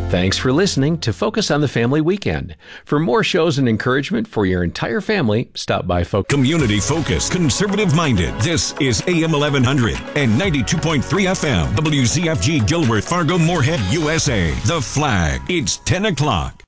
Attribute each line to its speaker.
Speaker 1: Thanks for listening to Focus on the Family Weekend. For more shows and encouragement for your entire family, stop by Focus.
Speaker 2: Community focused, conservative minded. This is AM 1100 and 92.3 FM. WCFG Gilbert, Fargo, Moorhead, USA. The Flag. It's 10 o'clock.